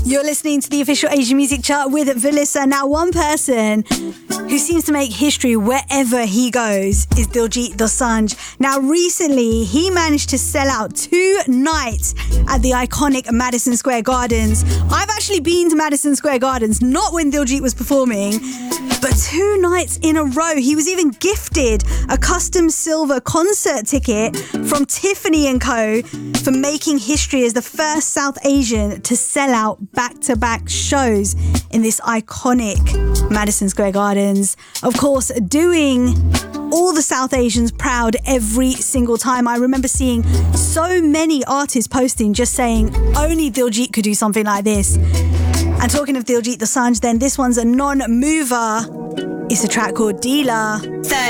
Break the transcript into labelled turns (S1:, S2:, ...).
S1: You're listening to the official Asian Music Chart with Velissa. Now, one person who seems to make history wherever he goes is Diljit Dosanjh. Now, recently, he managed to sell out 2 nights at the iconic Madison Square Gardens. I've actually been to Madison Square Gardens, not when Diljit was performing, but 2 nights in a row. He was even gifted a custom silver concert ticket from Tiffany & Co. for making history as the first South Asian to sell out back-to-back shows in this iconic Madison Square Gardens. Of course, doing all the South Asians proud every single time. I remember seeing so many artists posting just saying only Diljit could do something like this. And talking of Diljit Dosanjh, then this one's a non-mover. It's a track called Dealer.